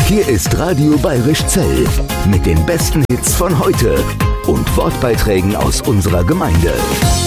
Hier ist Radio Bayerisch Zell mit den besten Hits von heute und Wortbeiträgen aus unserer Gemeinde.